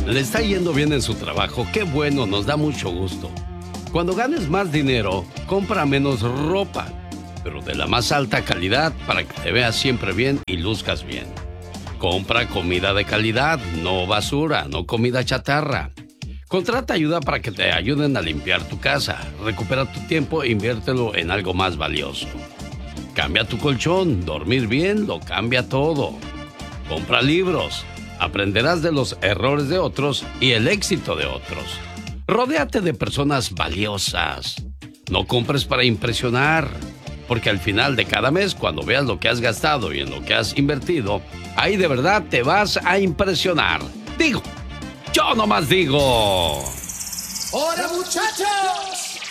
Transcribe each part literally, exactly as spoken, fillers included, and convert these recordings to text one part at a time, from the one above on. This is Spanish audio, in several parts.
le está yendo bien en su trabajo. Qué bueno, nos da mucho gusto. Cuando ganes más dinero, compra menos ropa, pero de la más alta calidad para que te veas siempre bien y luzcas bien. Compra comida de calidad, no basura, no comida chatarra. Contrata ayuda para que te ayuden a limpiar tu casa. Recupera tu tiempo e inviértelo en algo más valioso. Cambia tu colchón, dormir bien lo cambia todo. Compra libros, aprenderás de los errores de otros y el éxito de otros. Rodéate de personas valiosas. No compres para impresionar, porque al final de cada mes, cuando veas lo que has gastado y en lo que has invertido, ahí de verdad te vas a impresionar. Digo, yo nomás digo. ¡Hola, muchachos!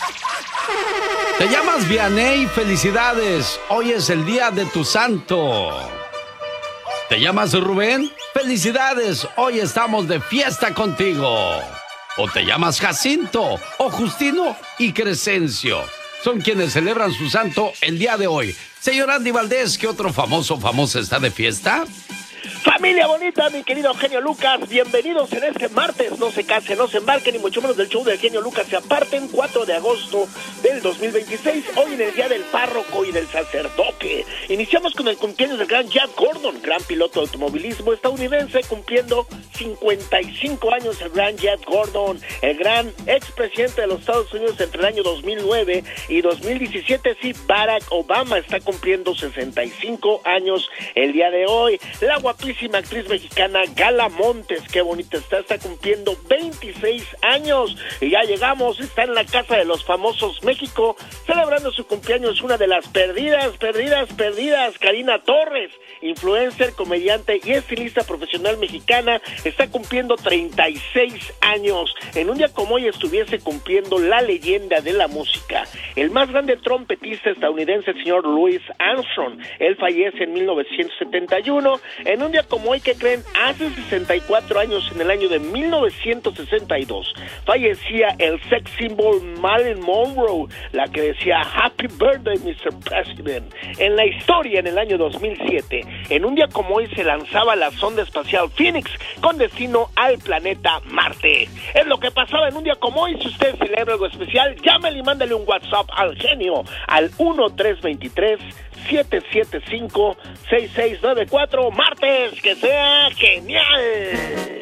Te llamas Vianey, felicidades. Hoy es el día de tu santo. ¿Te llamas Rubén? Felicidades, hoy estamos de fiesta contigo. ¿O te llamas Jacinto, o Justino y Crescencio? Son quienes celebran su santo el día de hoy. Señor Andy Valdés, ¿qué otro famoso famoso está de fiesta? Familia bonita, mi querido genio Lucas, bienvenidos en este martes. No se casen, no se embarquen, ni mucho menos del show del genio Lucas se aparten. Cuatro de agosto del dos mil veintiséis, hoy en el día del párroco y del sacerdote. Iniciamos con el cumpleaños del gran Jack Gordon, gran piloto de automovilismo estadounidense, cumpliendo cincuenta y cinco años el gran Jack Gordon, el gran expresidente de los Estados Unidos entre el año dos mil nueve y dos mil diecisiete. Sí, Barack Obama está cumpliendo sesenta y cinco años el día de hoy. La guapísima actriz mexicana Gala Montes, qué bonita está, está cumpliendo veintiséis años y ya llegamos, está en la Casa de los Famosos México, celebrando su cumpleaños, una de las perdidas, perdidas, perdidas, Karina Torres, influencer, comediante y estilista profesional mexicana, está cumpliendo treinta y seis años. En un día como hoy estuviese cumpliendo la leyenda de la música, el más grande trompetista estadounidense, el señor Louis Armstrong. Él fallece en mil novecientos setenta y uno. En un día como hoy, ¿qué creen? Hace sesenta y cuatro años, en el año de mil novecientos sesenta y dos, fallecía el sex symbol Marilyn Monroe, la que decía Happy Birthday, mister President. En la historia, en el año dos mil siete, en un día como hoy se lanzaba la sonda espacial Phoenix con destino al planeta Marte. Es lo que pasaba en un día como hoy. Si usted celebra algo especial, llámale y mándale un WhatsApp al genio al uno tres dos tres, siete siete cinco, seis seis nueve cuatro. Martes, que sea genial.